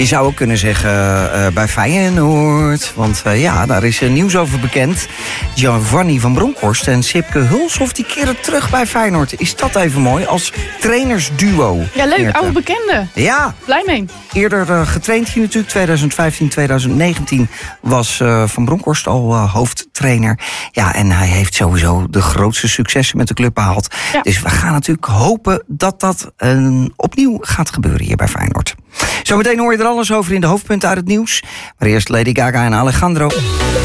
Je zou ook kunnen zeggen bij Feyenoord. Want daar is nieuws over bekend. Giovanni van Bronckhorst en Sipke Hulshoff die keren terug bij Feyenoord. Is dat even mooi als trainersduo? Ja, leuk. Meerte. Oude bekende. Ja. Blij mee. Eerder getraind hier natuurlijk. 2015, 2019 was Van Bronckhorst al hoofdtrainer. Ja, en hij heeft sowieso de grootste successen met de club behaald. Ja. Dus we gaan natuurlijk hopen dat dat opnieuw gaat gebeuren hier bij Feyenoord. Zometeen hoor je er alles over in de hoofdpunten uit het nieuws. Maar eerst Lady Gaga en Alejandro.